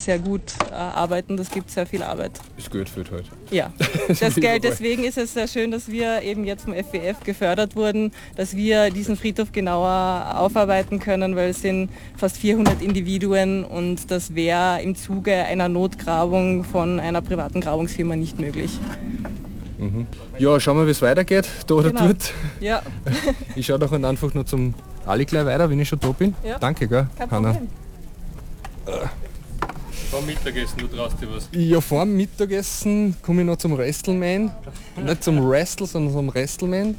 sehr gut arbeiten. Das gibt sehr viel Arbeit. Das Geld fehlt halt. Ja, das Geld. Deswegen ist es sehr schön, dass wir eben jetzt vom FWF gefördert wurden, dass wir diesen Friedhof genauer aufarbeiten können, weil es sind fast 400 Individuen und das wäre im Zuge einer Notgrabung von einer privaten Grabungsfirma nicht möglich. Mhm. Ja, schauen wir, wie es weitergeht, da oder dort. Ja. Ich schaue doch einfach nur zum Ali gleich weiter, wenn ich schon da bin. Ja. Danke, gell, Hanna. Vor dem Mittagessen, du traust dir was? Ja, vor dem Mittagessen komme ich noch zum Wrestleman. Nicht zum Wrestle, sondern zum Wrestleman.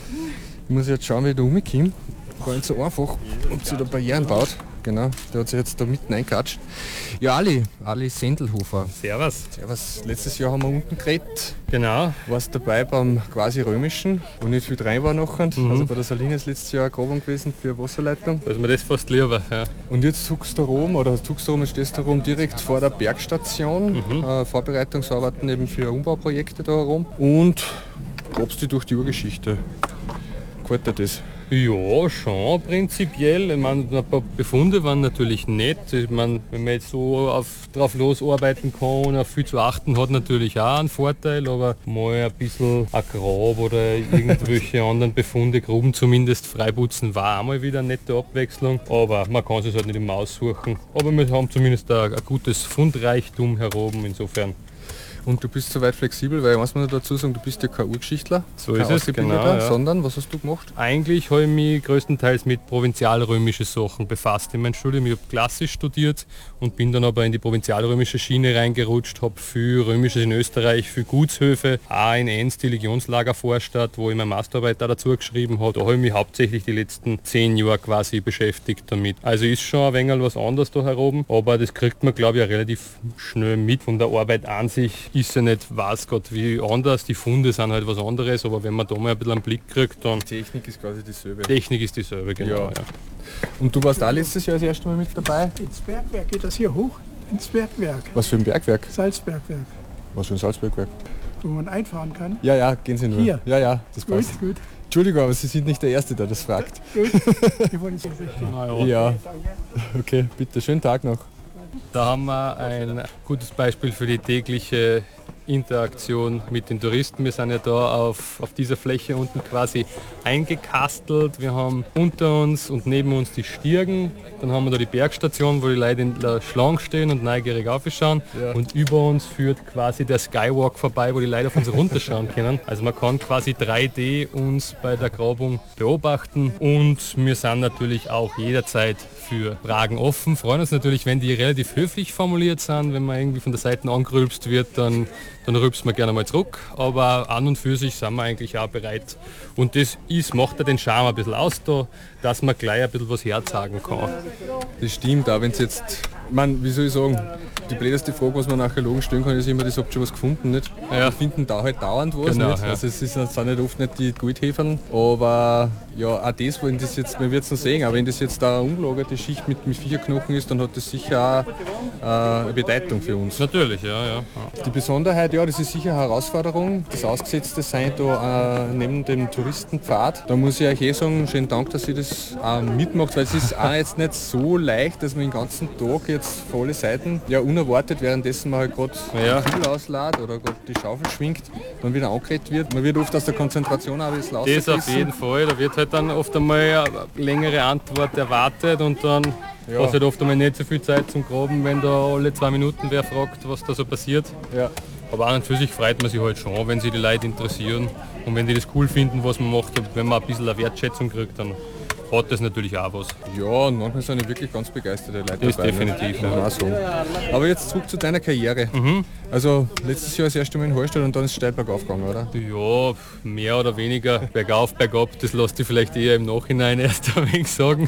Ich muss jetzt schauen, wie ich da rumkomme. Gar nicht so einfach, ob sie da Barrieren baut. Genau, der hat sich jetzt da mitten eingekatscht. Ja, Ali Sendelhofer. Servus. Servus. Letztes Jahr haben wir unten geredet. Genau. Warst dabei beim quasi römischen, wo nicht viel rein war nachher. Also bei der Saline ist letztes Jahr eine Grabung gewesen für eine Wasserleitung. Da ist mir das fast lieber, ja. Und jetzt zuckst du rum, stehst du rum direkt vor der Bergstation. Vorbereitungsarbeiten eben für Umbauprojekte da herum. Und grabst dich durch die Urgeschichte. Gefällt dir das? Ja, schon prinzipiell. Ich meine, ein paar Befunde waren natürlich nett. Ich meine, wenn man jetzt so drauf losarbeiten kann, auf viel zu achten hat, natürlich auch einen Vorteil, aber mal ein bisschen ein Grab oder irgendwelche anderen Befunde, Gruben zumindest freiputzen, war auch mal wieder eine nette Abwechslung. Aber man kann es halt nicht immer aussuchen. Aber wir haben zumindest ein gutes Fundreichtum heroben, insofern. Und du bist soweit flexibel, weil muss man dazu sagen, du bist ja kein Urgeschichtler, so ist es, genau, ja. Sondern was hast du gemacht? Eigentlich habe ich mich größtenteils mit provinzialrömischen Sachen befasst in meinem Studium. Ich habe klassisch studiert und bin dann aber in die provinzialrömische Schiene reingerutscht, habe viel Römisches in Österreich, viel Gutshöfe, auch in Enns die Legionslagervorstadt, wo ich meine Masterarbeit da dazu geschrieben habe. Da habe ich mich hauptsächlich die letzten 10 Jahre quasi beschäftigt damit. Also ist schon ein wenig was anderes da heroben, aber das kriegt man, glaube ich, auch relativ schnell mit. Von der Arbeit an sich ist ja nicht, weiß Gott, wie anders. Die Funde sind halt was anderes, aber wenn man da mal ein bisschen einen Blick kriegt, dann... Die Technik ist quasi dieselbe. Technik ist dieselbe, genau. Ja. Und du warst auch letztes Jahr das erste Mal mit dabei? Ins Bergwerk geht das hier hoch, ins Bergwerk. Was für ein Bergwerk? Salzbergwerk. Was für ein Salzbergwerk? Wo man einfahren kann. Ja, gehen Sie nur. Hier? Ja, das passt. Gut. Entschuldigung, aber Sie sind nicht der Erste, der das fragt. Gut, ich wollte es nicht richtig. Ja, okay, bitte, schönen Tag noch. Da haben wir ein gutes Beispiel für die tägliche Interaktion mit den Touristen. Wir sind ja da auf dieser Fläche unten quasi eingekastelt. Wir haben unter uns und neben uns die Stiergen. Dann haben wir da die Bergstation, wo die Leute in der Schlange stehen und neugierig aufschauen. Ja. Und über uns führt quasi der Skywalk vorbei, wo die Leute auf uns runterschauen können. Also man kann quasi 3D uns bei der Grabung beobachten. Und wir sind natürlich auch jederzeit für Fragen offen. Freuen uns natürlich, wenn die relativ höflich formuliert sind. Wenn man irgendwie von der Seite angerülpst wird, dann rülpst man gerne mal zurück, aber an und für sich sind wir eigentlich auch bereit. Und das macht ja den Charme ein bisschen aus, da, dass man gleich ein bisschen was herzagen kann. Das stimmt, auch wenn es jetzt, wie soll ich sagen, die blödeste Frage, was man Archäologen stellen kann, ist immer, das habt ihr schon was gefunden, nicht? Ja. Wir finden da halt dauernd was, genau, nicht? Ja. Also es sind nicht oft nicht die Goldhäferl, aber ja, auch das, wenn das jetzt, man wird es noch sehen, aber wenn das jetzt da eine umgelagerte Schicht mit Viecherknochen ist, dann hat das sicher auch eine Bedeutung für uns. Natürlich, ja. Die Besonderheit, ja, das ist sicher eine Herausforderung, das ausgesetzte Sein da neben dem Touristenpfad. Da muss ich euch sagen, schönen Dank, dass ihr das mitmacht, weil es ist auch jetzt nicht so leicht, dass man den ganzen Tag jetzt volle Seiten, ja unerwartet, währenddessen man halt gerade Kühl auslädt oder gerade die Schaufel schwingt, dann wieder angeredet wird. Man wird oft aus der Konzentration auch ein bisschen rausgerissen. Das auf jeden Fall, da wird halt dann oft einmal eine längere Antwort erwartet und dann hast halt oft einmal nicht so viel Zeit zum Graben, wenn da alle 2 Minuten wer fragt, was da so passiert. Ja. Aber an und für sich freut man sich halt schon, wenn sich die Leute interessieren und wenn die das cool finden, was man macht, und wenn man ein bisschen eine Wertschätzung kriegt, dann hat das natürlich auch was. Ja, und manchmal sind die wirklich ganz begeisterte Leute das dabei. Definitiv. Ja. So. Aber jetzt zurück zu deiner Karriere. Also letztes Jahr das erste Mal in Hallstatt und dann ist es steil bergauf gegangen, oder? Ja, mehr oder weniger bergauf, bergab, das lässt sich vielleicht eher im Nachhinein erst ein wenig sagen.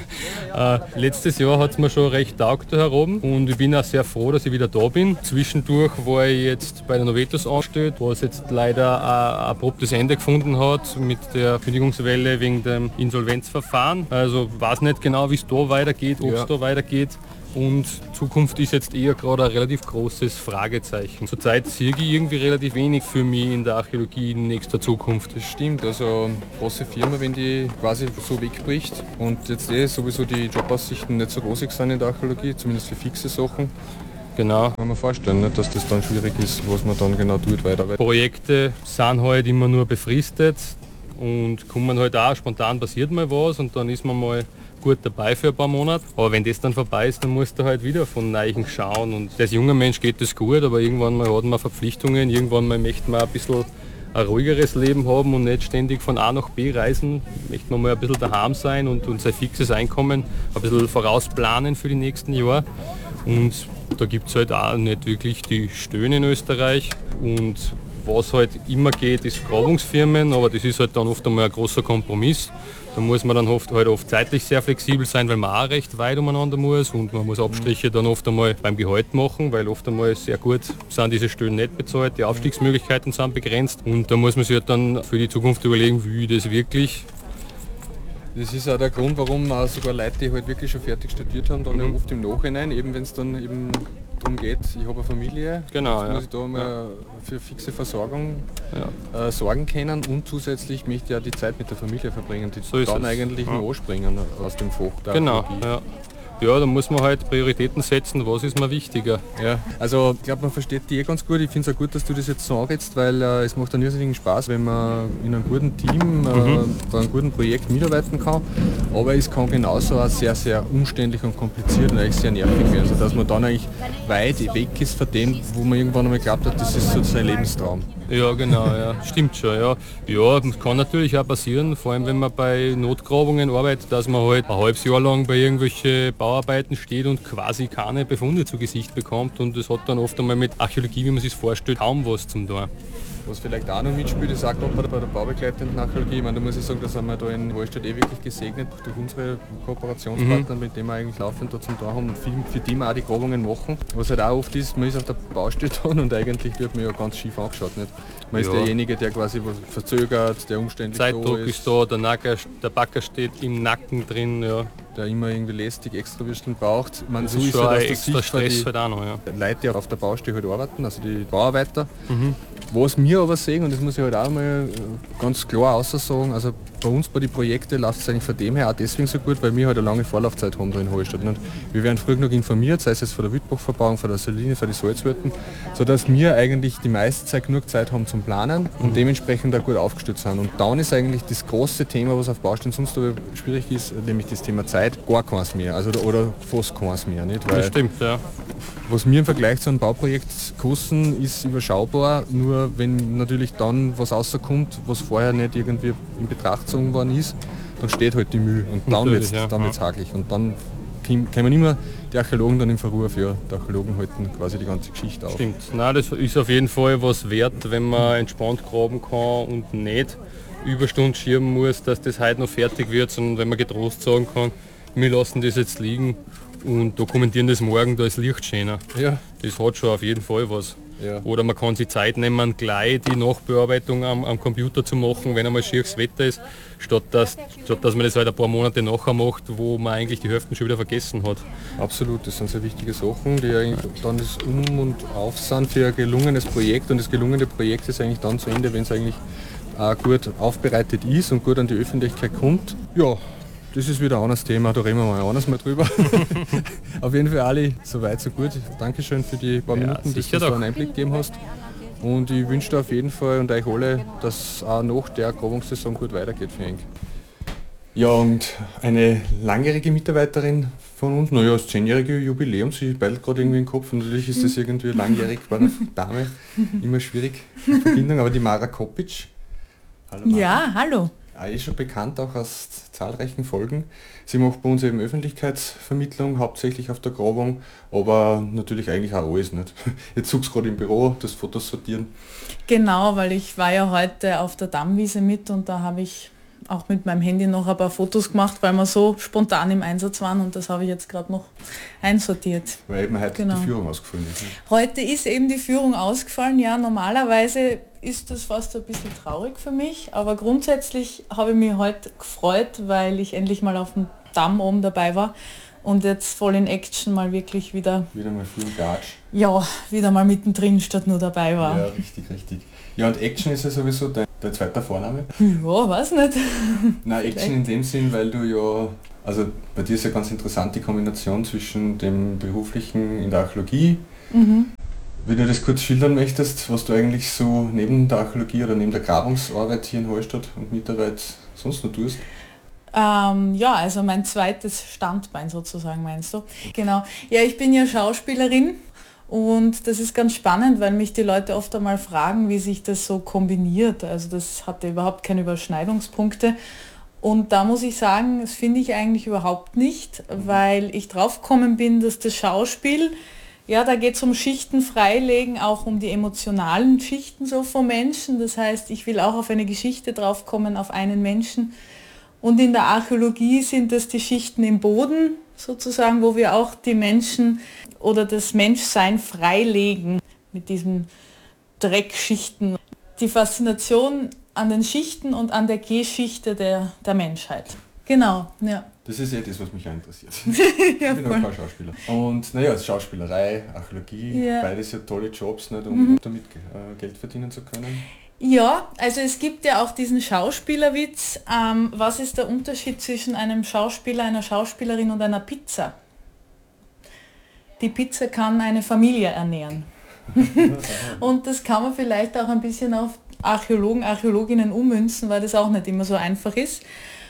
Letztes Jahr hat es mir schon recht taugt da heroben und ich bin auch sehr froh, dass ich wieder da bin. Zwischendurch war ich jetzt bei der Novetus angestellt, was jetzt leider ein abruptes Ende gefunden hat mit der Kündigungswelle wegen dem Insolvenzverfahren. Also weiß nicht genau, wie es da weitergeht, ob es da weitergeht. Und Zukunft ist jetzt eher gerade ein relativ großes Fragezeichen. Zurzeit sehe ich irgendwie relativ wenig für mich in der Archäologie in nächster Zukunft. Das stimmt, also große Firma, wenn die quasi so wegbricht und jetzt sowieso die Jobaussichten nicht so rosig sind in der Archäologie, zumindest für fixe Sachen, Genau. Kann man vorstellen, nicht, dass das dann schwierig ist, was man dann genau tut weiter. Projekte sind halt immer nur befristet und kommen halt auch, spontan passiert mal was und dann ist man mal gut dabei für ein paar Monate. Aber wenn das dann vorbei ist, dann musst du halt wieder von Neuem schauen. Und als junger Mensch geht das gut, aber irgendwann mal hat man Verpflichtungen, irgendwann mal möchte man ein bisschen ein ruhigeres Leben haben und nicht ständig von A nach B reisen. Möchte man mal ein bisschen daheim sein und sein fixes Einkommen ein bisschen vorausplanen für die nächsten Jahre. Und da gibt es halt auch nicht wirklich die Stöhne in Österreich. Und was halt immer geht, ist Grabungsfirmen, aber das ist halt dann oft einmal ein großer Kompromiss. Da muss man dann oft zeitlich sehr flexibel sein, weil man auch recht weit umeinander muss und man muss Abstriche dann oft einmal beim Gehalt machen, weil oft einmal sehr gut sind diese Stellen nicht bezahlt, die Aufstiegsmöglichkeiten sind begrenzt und da muss man sich halt dann für die Zukunft überlegen, wie das wirklich. Das ist auch der Grund, warum sogar Leute, die halt wirklich schon fertig studiert haben, dann oft im Nachhinein, eben wenn es dann eben darum geht, ich habe eine Familie, genau, muss ich da mal für fixe Versorgung sorgen können und zusätzlich möchte ich ja die Zeit mit der Familie verbringen, die so dann eigentlich nur anspringen aus dem Fach. Genau, ja, da muss man halt Prioritäten setzen, was ist mir wichtiger. Ja, also ich glaube, man versteht die ganz gut. Ich finde es auch gut, dass du das jetzt so anrätst, weil es macht einen irrsinnigen Spaß, wenn man in einem guten Team bei einem guten Projekt mitarbeiten kann. Aber es kann genauso auch sehr, sehr umständlich und kompliziert und eigentlich sehr nervig werden, sodass man dann eigentlich weit weg ist von dem, wo man irgendwann einmal glaubt hat, das ist so sein Lebenstraum. Ja, genau, ja, stimmt schon, ja. Ja, das kann natürlich auch passieren, vor allem wenn man bei Notgrabungen arbeitet, dass man halt ein halbes Jahr lang bei irgendwelchen Bauarbeiten steht und quasi keine Befunde zu Gesicht bekommt und das hat dann oft einmal mit Archäologie, wie man sich vorstellt, kaum was zum tun. Was vielleicht auch noch mitspielt, ist auch gerade bei der baubegleitenden Archäologie. Ich meine, da muss ich sagen, da sind wir da in Hallstatt wirklich gesegnet durch unsere Kooperationspartner, mit denen wir eigentlich laufend da zum Tun haben und für die wir auch die Grabungen machen. Was halt auch oft ist, man ist auf der Baustelle dran und eigentlich wird man ja ganz schief angeschaut. Nicht? Man ist derjenige, der quasi was verzögert, der umständlich Zeitdruck ist da, der Bagger steht im Nacken drin. Ja. Der immer irgendwie lästig Extrawürsteln braucht. Das so ist schon ein extra Stress halt auch noch. Ja. Leute, die auf der Baustelle halt arbeiten, also die Bauarbeiter. Was wir aber sehen, und das muss ich halt auch mal ganz klar aussagen, also bei uns bei den Projekten läuft es eigentlich von dem her auch deswegen so gut, weil wir halt eine lange Vorlaufzeit haben da in Hallstatt. Und wir werden früh genug informiert, sei es jetzt von der Wildbachverbauung, von der Saline, von den Salzwürden, sodass wir eigentlich die meiste Zeit genug Zeit haben zum Planen und dementsprechend auch gut aufgestellt sind. Und dann ist eigentlich das große Thema, was auf Baustellen sonst aber schwierig ist, nämlich das Thema Zeit, gar keins mehr, also oder fast keins mehr. Nicht? Weil das stimmt, ja. Was wir im Vergleich zu einem Bauprojekt kosten, ist überschaubar, nur wenn natürlich dann was rauskommt, was vorher nicht irgendwie in Betracht gezogen worden ist, dann steht halt die Mühe und dann wird es hakelig und dann kämen immer die Archäologen dann im Verruf, ja, die Archäologen halten quasi die ganze Geschichte auf. Stimmt, nein, das ist auf jeden Fall was wert, wenn man entspannt graben kann und nicht Überstunden schieben muss, dass das heute noch fertig wird, sondern wenn man getrost sagen kann, wir lassen das jetzt liegen und dokumentieren das morgen, da ist Licht schöner. Ja. Das hat schon auf jeden Fall was. Ja. Oder man kann sich Zeit nehmen, gleich die Nachbearbeitung am Computer zu machen, wenn einmal schieres Wetter ist, statt dass man das halt ein paar Monate nachher macht, wo man eigentlich die Hälfte schon wieder vergessen hat. Absolut, das sind sehr wichtige Sachen, die eigentlich dann das Um und Auf sind für ein gelungenes Projekt und das gelungene Projekt ist eigentlich dann zu Ende, wenn es eigentlich gut aufbereitet ist und gut an die Öffentlichkeit kommt. Ja. Das ist wieder ein anderes Thema, da reden wir mal anders mal drüber. Auf jeden Fall alle, so weit, so gut. Dankeschön für die paar Minuten, dass du so einen Einblick gegeben hast. Und ich wünsche dir auf jeden Fall und euch alle, dass auch nach der Grabungssaison gut weitergeht für euch. Ja, und eine langjährige Mitarbeiterin von uns, naja, das 10-jährige Jubiläum, sie beidelt gerade irgendwie im Kopf. Und natürlich ist das irgendwie langjährig bei einer Dame, immer schwierig in Verbindung, aber die Mara Kopic. Hallo Mara. Ja, hallo. Schon bekannt auch aus zahlreichen Folgen. Sie macht bei uns eben Öffentlichkeitsvermittlung, hauptsächlich auf der Grabung, aber natürlich eigentlich auch alles nicht. Jetzt suchst du gerade im Büro, das Fotos sortieren. Genau, weil ich war ja heute auf der Dammwiese mit und da habe ich auch mit meinem Handy noch ein paar Fotos gemacht, weil wir so spontan im Einsatz waren und das habe ich jetzt gerade noch einsortiert. Weil eben heute die Führung ausgefallen ist. Ne? Heute ist eben die Führung ausgefallen, ja, normalerweise ist das fast ein bisschen traurig für mich, aber grundsätzlich habe ich mich heute gefreut, weil ich endlich mal auf dem Damm oben dabei war und jetzt voll in Action mal wirklich wieder... Wieder mal viel Gatsch. Ja, wieder mal mittendrin statt nur dabei war. Ja, richtig. Ja, und Action ist ja sowieso dein zweiter Vorname? Ja, weiß nicht. Nein, Action in dem Sinn, weil du ja, also bei dir ist ja ganz interessant die Kombination zwischen dem beruflichen in der Archäologie, Wenn du das kurz schildern möchtest, was du eigentlich so neben der Archäologie oder neben der Grabungsarbeit hier in Hallstatt und Mitarbeit sonst noch tust? Ja, also mein zweites Standbein sozusagen, meinst du? Genau. Ja, ich bin ja Schauspielerin und das ist ganz spannend, weil mich die Leute oft einmal fragen, wie sich das so kombiniert. Also das hatte überhaupt keine Überschneidungspunkte. Und da muss ich sagen, das finde ich eigentlich überhaupt nicht, weil ich draufgekommen bin, dass das Schauspiel, ja, da geht es um Schichten freilegen, auch um die emotionalen Schichten so von Menschen. Das heißt, ich will auch auf eine Geschichte draufkommen, auf einen Menschen. Und in der Archäologie sind das die Schichten im Boden sozusagen, wo wir auch die Menschen oder das Menschsein freilegen mit diesen Dreckschichten. Die Faszination an den Schichten und an der Geschichte der Menschheit. Genau, ja. Das ist das, was mich auch interessiert. Ja, ich bin auch kein Schauspieler. Und naja, Schauspielerei, Archäologie, beides ja tolle Jobs, nicht, um damit Geld verdienen zu können. Ja, also es gibt ja auch diesen Schauspielerwitz. Was ist der Unterschied zwischen einem Schauspieler, einer Schauspielerin und einer Pizza? Die Pizza kann eine Familie ernähren. Und das kann man vielleicht auch ein bisschen auf Archäologen, Archäologinnen ummünzen, weil das auch nicht immer so einfach ist.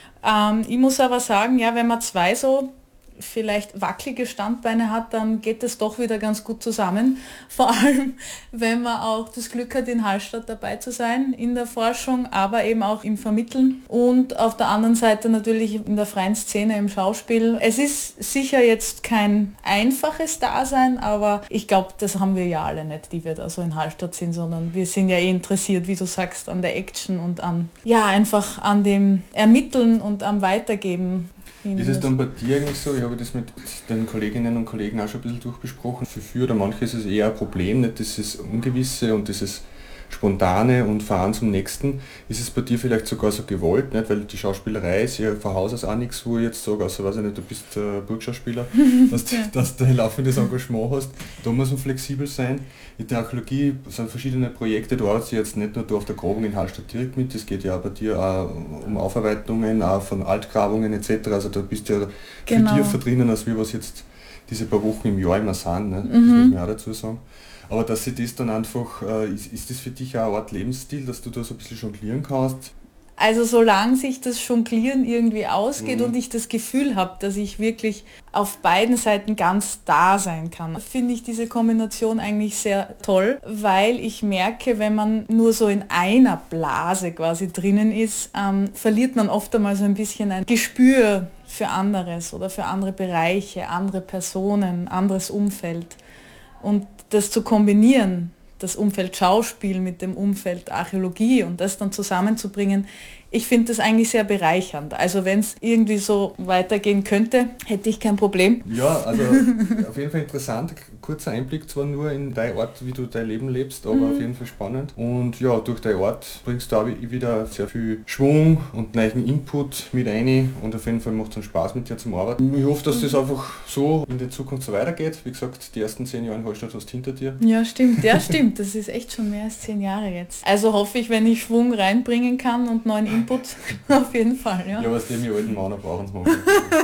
Ich muss aber sagen, ja, wenn man zwei so vielleicht wackelige Standbeine hat, dann geht es doch wieder ganz gut zusammen. Vor allem, wenn man auch das Glück hat, in Hallstatt dabei zu sein in der Forschung, aber eben auch im Vermitteln und auf der anderen Seite natürlich in der freien Szene im Schauspiel. Es ist sicher jetzt kein einfaches Dasein, aber ich glaube, das haben wir ja alle nicht, die wir da so in Hallstatt sind, sondern wir sind ja interessiert, wie du sagst, an der Action und einfach an dem Ermitteln und am Weitergeben. Ist es dann bei dir eigentlich so, ich habe das mit den Kolleginnen und Kollegen auch schon ein bisschen durchbesprochen, für oder manche ist es eher ein Problem, nicht dieses Ungewisse und dieses Spontane und Fahren zum Nächsten. Ist es bei dir vielleicht sogar so gewollt, nicht? Weil die Schauspielerei ist ja von Haus aus auch nichts, wo ich jetzt sage, also weiß ich nicht, du bist Burgschauspieler, dass du ein laufendes Engagement hast. Da muss man flexibel sein. In der Archäologie sind verschiedene Projekte, du arbeitest jetzt nicht nur du auf der Grabung in Hallstatt direkt mit, es geht ja auch bei dir auch um Aufarbeitungen, auch von Altgrabungen etc. Also da bist du ja viel tiefer drinnen, als wir was jetzt diese paar Wochen im Jahr immer sind, ne? Das muss man auch dazu sagen. Aber dass sie das dann einfach, ist das für dich auch eine Art Lebensstil, dass du da so ein bisschen jonglieren kannst? Also solange sich das Jonglieren irgendwie ausgeht und ich das Gefühl habe, dass ich wirklich auf beiden Seiten ganz da sein kann, finde ich diese Kombination eigentlich sehr toll, weil ich merke, wenn man nur so in einer Blase quasi drinnen ist, verliert man oft einmal so ein bisschen ein Gespür für anderes oder für andere Bereiche, andere Personen, anderes Umfeld. Und das zu kombinieren, das Umfeld Schauspiel mit dem Umfeld Archäologie und das dann zusammenzubringen, ich finde das eigentlich sehr bereichernd. Also wenn es irgendwie so weitergehen könnte, hätte ich kein Problem. Ja, also auf jeden Fall interessant. Kurzer Einblick zwar nur in dein Ort, wie du dein Leben lebst, aber auf jeden Fall spannend. Und ja, durch dein Ort bringst du auch wieder sehr viel Schwung und neuen Input mit rein und auf jeden Fall macht es dann Spaß mit dir zum Arbeiten. Ich hoffe, dass das einfach so in der Zukunft so weitergeht. Wie gesagt, die ersten 10 Jahre in Hallstatt hast du hinter dir. Ja, stimmt. Ja, stimmt. Das ist echt schon mehr als 10 Jahre jetzt. Also hoffe ich, wenn ich Schwung reinbringen kann und neuen Input, auf jeden Fall, ja. Ja, was die alten Männer brauchen es manchmal.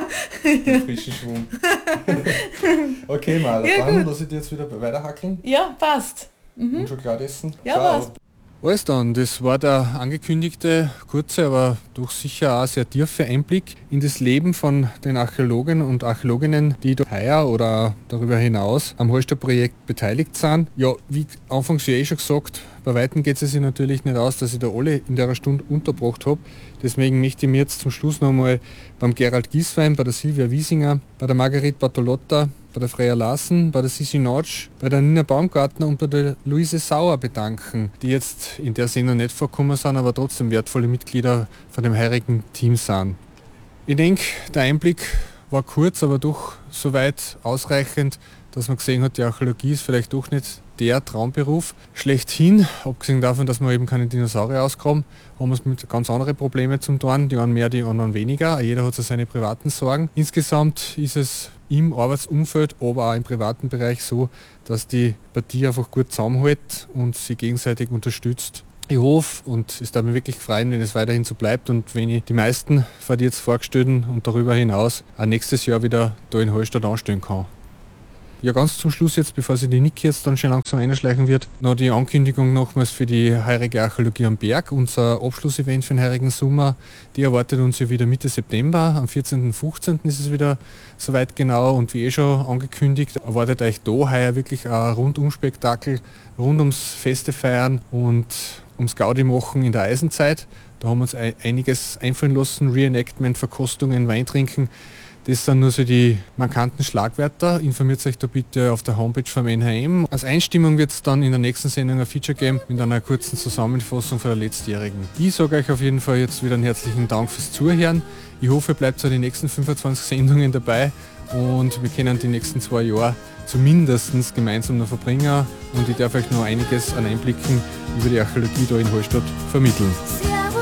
Den frischen Schwung. Okay, Mara, ja, dann lass ich dir jetzt wieder weiterhackeln. Ja, passt. Und schon klar essen. Ja, passt. Alles dann, das war der angekündigte, kurze, aber doch sicher auch sehr tiefe Einblick in das Leben von den Archäologen und Archäologinnen, die da heuer oder darüber hinaus am Hallstatt-Projekt beteiligt sind. Ja, wie anfangs ja schon gesagt, bei Weitem geht es sich natürlich nicht aus, dass ich da alle in der Stunde untergebracht habe. Deswegen möchte ich mir jetzt zum Schluss nochmal beim Gerald Gieswein, bei der Silvia Wiesinger, bei der Margaret Bartolotta, bei der Freya Larsen, bei der Sissi Notch, bei der Nina Baumgartner und bei der Luise Sauer bedanken, die jetzt in der Sendung nicht vorkommen sind, aber trotzdem wertvolle Mitglieder von dem heurigen Team sind. Ich denke, der Einblick war kurz, aber doch soweit ausreichend, dass man gesehen hat, die Archäologie ist vielleicht doch nicht der Traumberuf. Schlechthin, abgesehen davon, dass wir eben keine Dinosaurier ausgraben, haben wir es mit ganz anderen Problemen zum tun. Die einen mehr, die anderen weniger. Jeder hat so seine privaten Sorgen. Insgesamt ist es im Arbeitsumfeld, aber auch im privaten Bereich so, dass die Partie einfach gut zusammenhält und sie gegenseitig unterstützt. Ich hoffe und es darf mich wirklich freuen, wenn es weiterhin so bleibt und wenn ich die meisten von die jetzt vorgestellten und darüber hinaus auch nächstes Jahr wieder da in Hallstatt anstellen kann. Ja, ganz zum Schluss jetzt, bevor sich die Niki jetzt dann schon langsam einschleichen wird, noch die Ankündigung nochmals für die Heurige Archäologie am Berg, unser Abschlussevent für den heurigen Sommer. Die erwartet uns ja wieder Mitte September, am 14. und 15. ist es wieder soweit genau und wie schon angekündigt, erwartet euch da heuer wirklich ein Rundumspektakel, rund ums Feste feiern und ums Gaudi machen in der Eisenzeit. Da haben wir uns einiges einfallen lassen, Reenactment, Verkostungen, Weintrinken. Das sind nur so die markanten Schlagwörter. Informiert euch da bitte auf der Homepage vom NHM. Als Einstimmung wird es dann in der nächsten Sendung ein Feature geben mit einer kurzen Zusammenfassung von der letztjährigen. Ich sage euch auf jeden Fall jetzt wieder einen herzlichen Dank fürs Zuhören. Ich hoffe, ihr bleibt so die nächsten 25 Sendungen dabei und wir können die nächsten 2 Jahre zumindest gemeinsam noch verbringen und ich darf euch noch einiges an Einblicken über die Archäologie da in Hallstatt vermitteln.